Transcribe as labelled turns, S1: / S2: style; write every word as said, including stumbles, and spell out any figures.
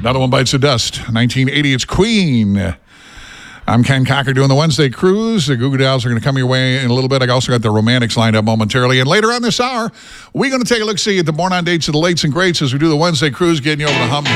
S1: Another one bites the dust. nineteen eighty, it's Queen. I'm Ken Cocker doing the Wednesday Cruise. The Goo Goo Dolls are going to come your way in a little bit. I also got the Romantics lined up momentarily. And later on this hour, we're going to take a look-see at the Born on Dates of the Lates and Greats as we do the Wednesday Cruise, getting you over the hump.